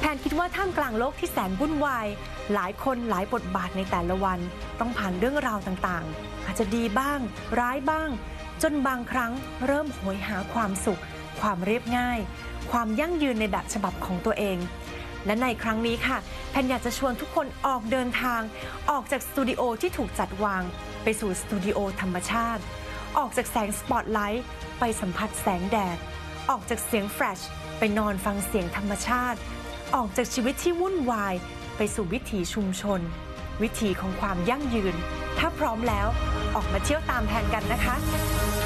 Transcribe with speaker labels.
Speaker 1: นคิดว่าท่ามกลางโลกที่แสนวุ่นวายหลายคนหลายบทบาทในแต่ละวันต้องผ่านเรื่องราวต่างๆอาจจะดีบ้างร้ายบ้างจนบางครั้งเริ่มโหยหาความสุขความเรียบง่ายความยั่งยืนในแบบฉบับของตัวเองและในครั้งนี้ค่ะแพนอยากจะชวนทุกคนออกเดินทางออกจากสตูดิโอที่ถูกจัดวางไปสู่สตูดิโอธรรมชาติออกจากแสงสปอตไลท์ไปสัมผัสแสงแดดออกจากเสียงแฟลชไปนอนฟังเสียงธรรมชาติออกจากชีวิตที่วุ่นวายไปสู่วิถีชุมชนวิถีของความยั่งยืนถ้าพร้อมแล้วออกมาเที่ยวตามแพนกันนะคะ